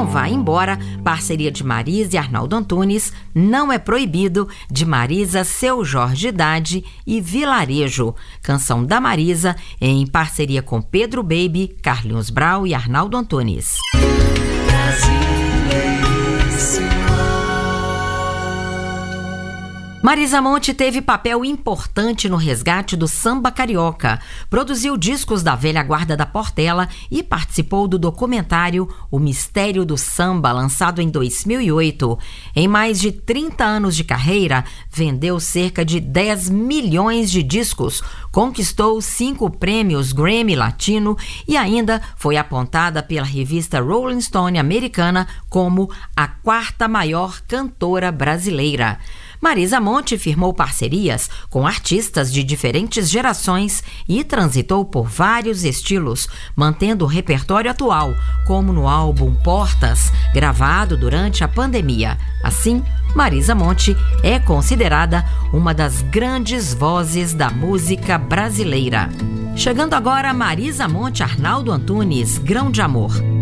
Não Vai Embora, parceria de Marisa e Arnaldo Antunes, Não É Proibido, de Marisa, Seu Jorge Idade e Vilarejo, canção da Marisa em parceria com Pedro Baby, Carlinhos Brau e Arnaldo Antunes. Marisa Monte teve papel importante no resgate do samba carioca, produziu discos da velha guarda da Portela e participou do documentário O Mistério do Samba, lançado em 2008. Em mais de 30 anos de carreira, vendeu cerca de 10 milhões de discos, conquistou 5 prêmios Grammy Latino e ainda foi apontada pela revista Rolling Stone americana como a 4ª maior cantora brasileira. Marisa Monte firmou parcerias com artistas de diferentes gerações e transitou por vários estilos, mantendo o repertório atual, como no álbum Portas, gravado durante a pandemia. Assim, Marisa Monte é considerada uma das grandes vozes da música brasileira. Chegando agora, Marisa Monte, Arnaldo Antunes, Grão de Amor.